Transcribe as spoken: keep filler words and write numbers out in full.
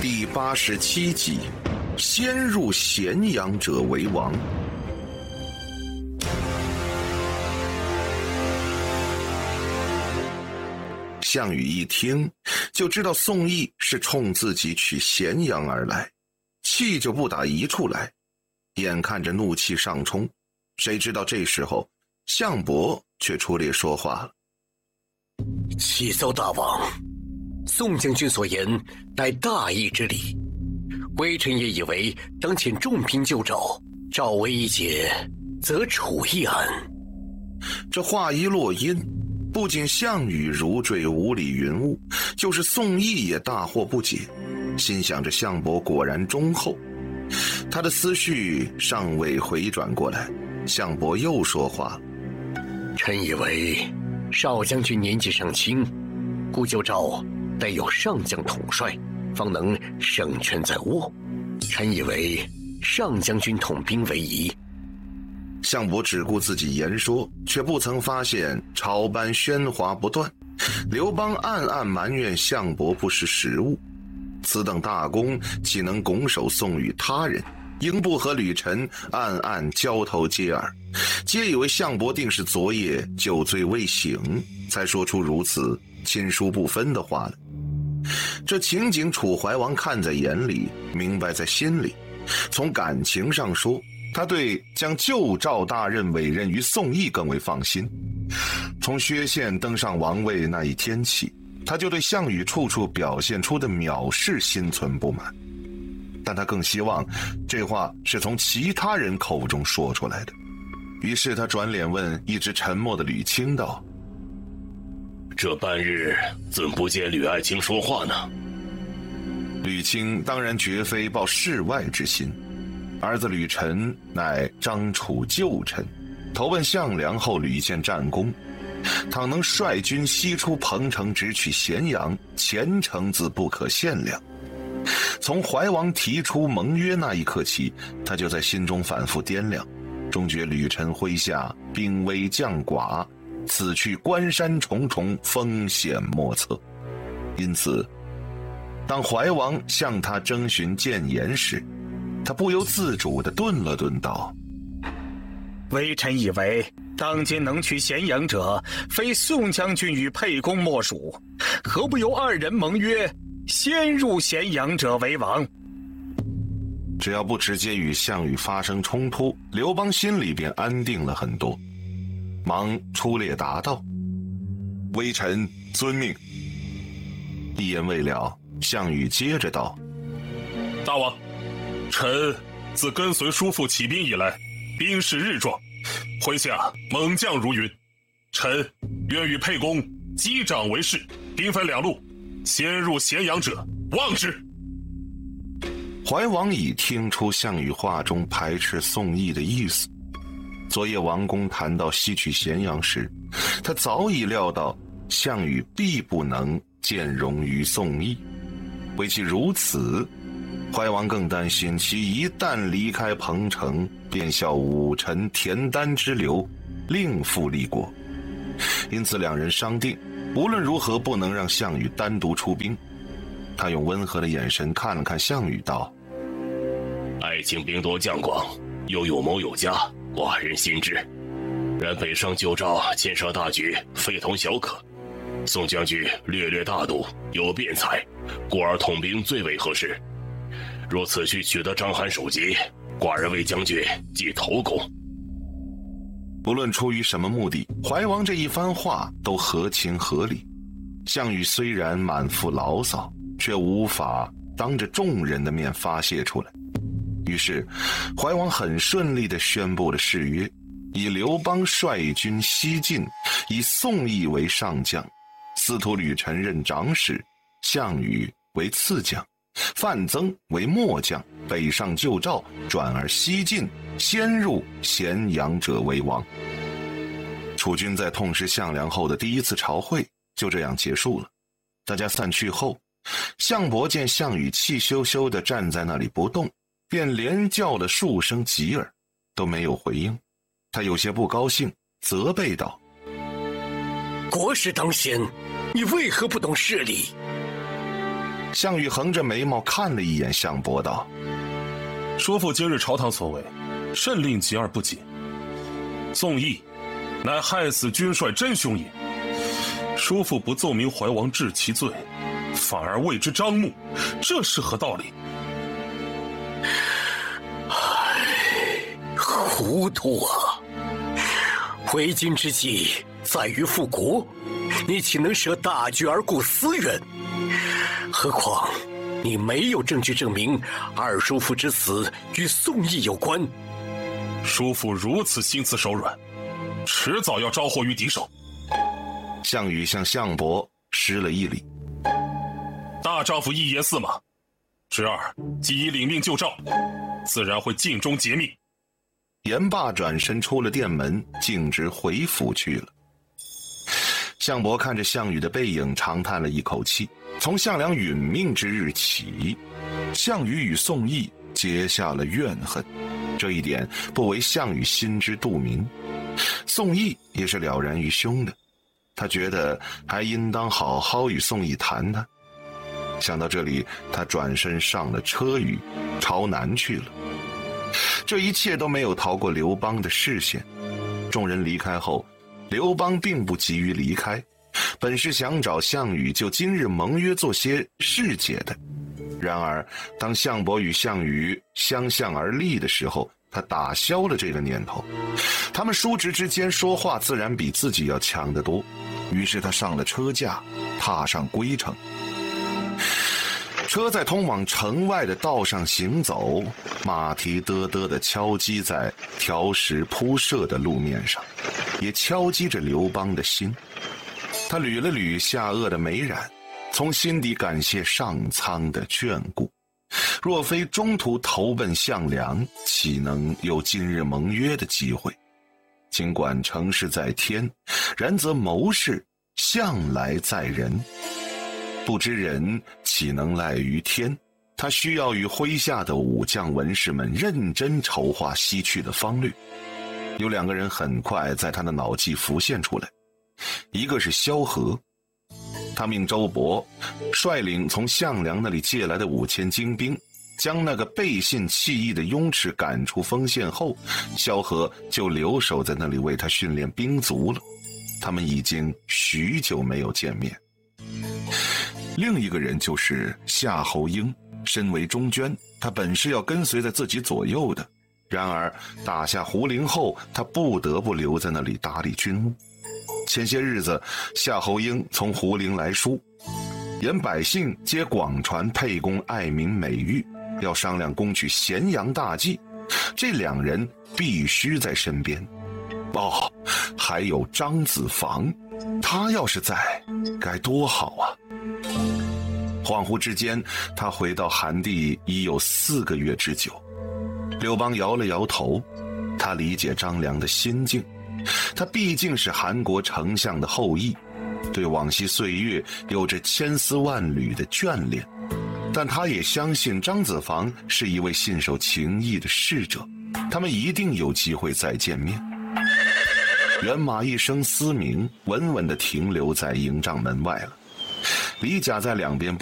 第八十七集，先入咸阳者为王。项羽一听就知道宋义是冲自己取咸阳而来，气就不打一处来，眼看着怒气上冲，谁知道这时候项伯却出列说话了。 启奏大王，宋将军所言乃大义之理，微臣也以为当遣重兵救赵，赵为一解，则楚亦安。 这话一落音，不仅项羽如坠五里云雾，就是宋义也大惑不解，心想着项伯果然忠厚。他的思绪尚未回转过来，项伯又说话了。 臣以为少将军年纪尚轻，故救赵得有上将统帅，方能胜券在握。臣以为上将军统兵为宜。 项伯只顾自己言说，却不曾发现朝班喧哗不断，刘邦暗暗埋怨项伯不识时务。此等大功岂能拱手送与他人？英布和吕臣暗暗交头接耳，皆以为项伯定是昨夜酒醉未醒，才说出如此亲疏不分的话来。这情景楚怀王看在眼里，明白在心里。从感情上说，他对将救赵大任委任于宋义更为放心。从薛宪登上王位那一天起，他就对项羽处处表现出的藐视心存不满，但他更希望这话是从其他人口中说出来的。于是他转脸问一直沉默的吕青道： 这半日怎不见吕爱卿说话呢？ 吕青当然绝非抱世外之心，儿子吕臣乃张楚旧臣，投奔项梁后屡建战功，倘能率军西出彭城，直取咸阳，前程自不可限量。从怀王提出盟约那一刻起，他就在心中反复掂量，终觉吕臣麾下兵微将寡，此去关山重重，风险莫测。因此当怀王向他征询谏言时，他不由自主地顿了顿道： 微臣以为当今能取咸阳者，非宋将军与沛公莫属，何不由二人盟约，先入咸阳者为王？ 只要不直接与项羽发生冲突，刘邦心里便安定了很多，忙出列答道：微臣遵命。一言未了，项羽接着道： 大王，臣自跟随叔父起兵以来，兵势日壮，麾下猛将如云，臣愿与沛公击掌为誓，兵分两路，先入咸阳者望之。 怀王已听出项羽话中排斥宋义的意思。昨夜王公谈到西取咸阳时，他早已料到项羽必不能见容于宋义，为其如此，怀王更担心其一旦离开彭城，便效武臣田丹之流，另复立国。因此两人商定，无论如何不能让项羽单独出兵。他用温和的眼神看了看项羽道： 爱卿兵多将广，又有谋有家，寡人心知。然北上救赵，牵涉大局，非同小可。宋将军略略大度，有辩才，故而统兵最为合适。若此去取得章邯首级，寡人为将军即头功。 不论出于什么目的，怀王这一番话都合情合理。项羽虽然满腹牢骚，却无法当着众人的面发泄出来。于是怀王很顺利地宣布了誓约，以刘邦率军西进，以宋义为上将，司徒吕臣任长史，项羽为次将，范增为末将，北上救赵，转而西进，先入咸阳者为王。楚军在痛失项梁后的第一次朝会就这样结束了。大家散去后，项伯见项羽气羞羞地站在那里不动，便连叫了数声吉尔，都没有回应。他有些不高兴，责备道： 国事当先，你为何不懂事理？ 项羽横着眉毛看了一眼项伯，道：“ 叔父今日朝堂所为，甚令急而不解。宋义，乃害死军帅真凶也。叔父不奏明怀王治其罪，反而为之张目，这是何道理？” 糊涂啊！为今之计在于复国，你岂能舍大局而顾私怨？何况你没有证据证明二叔父之死与宋义有关。 叔父如此心慈手软，迟早要招祸于敌手。 项羽向项伯施了一礼：“ 大丈夫一言驷马，侄儿既已领命就诏，自然会尽忠竭命。” 言罢转身出了殿门，径直回府去了。项伯看着项羽的背影，长叹了一口气。从项梁殒命之日起，项羽与宋义结下了怨恨，这一点不为项羽心知肚明。宋义也是了然于胸的，他觉得还应当好好与宋义谈谈。想到这里，他转身上了车舆，朝南去了。这一切都没有逃过刘邦的视线。众人离开后，刘邦并不急于离开，本是想找项羽就今日盟约做些事解的。然而当项伯与项羽相向而立的时候，他打消了这个念头。他们叔侄之间说话自然比自己要强得多。于是他上了车驾，踏上归程。车在通往城外的道上行走，马蹄嘚嘚地敲击在条石铺设的路面上，也敲击着刘邦的心。他捋了捋下颚的眉髯，从心底感谢上苍的眷顾。若非中途投奔项梁，岂能有今日盟约的机会？尽管成事在天，然则谋事向来在人。不知人岂能赖于天？他需要与麾下的武将文士们认真筹划西去的方略。有两个人很快在他的脑际浮现出来，一个是萧何。他命周勃率领从项梁那里借来的五千精兵，将那个背信弃义的雍齿赶出丰县后，萧何就留守在那里为他训练兵卒了。他们已经许久没有见面。另一个人就是夏侯婴，身为中涓，他本是要跟随在自己左右的，然而打下胡陵后，他不得不留在那里打理军务。前些日子，夏侯婴从胡陵来书，言百姓皆广传沛公爱民美誉，要商量攻取咸阳大计，这两人必须在身边。哦，还有张子房，他要是在，该多好啊！恍惚之间，他回到韩地已有四个月之久。刘邦摇了摇头，他理解张良的心境，他毕竟是韩国丞相的后裔，对往昔岁月有着千丝万缕的眷恋，但他也相信张子房是一位信守情义的侍者，他们一定有机会再见面。辕马一声嘶鸣，稳稳地停留在营帐门外了。李甲在两边